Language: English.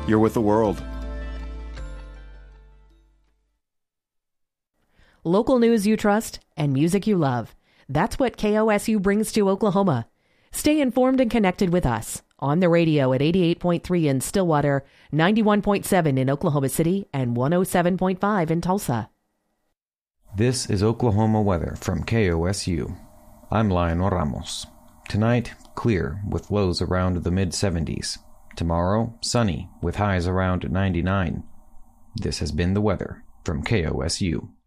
you're with the world. Local news you trust and music you love. That's what KOSU brings to Oklahoma. Stay informed and connected with us on the radio at 88.3 in Stillwater, 91.7 in Oklahoma City, and 107.5 in Tulsa. This is Oklahoma weather from KOSU. I'm Lionel Ramos. Tonight, clear with lows around the mid-70s. Tomorrow, sunny with highs around 99. This has been the weather from KOSU.